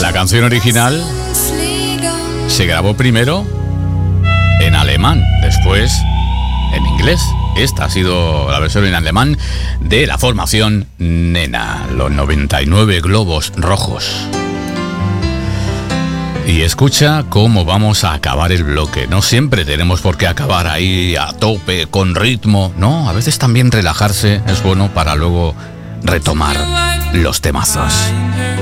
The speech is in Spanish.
La canción original se grabó primero en alemán, después en inglés. Esta ha sido la versión en alemán de la formación Nena, los 99 globos rojos. Y escucha cómo vamos a acabar el bloque. No siempre tenemos por qué acabar ahí a tope, con ritmo. No, a veces también relajarse es bueno para luego retomar los temazos.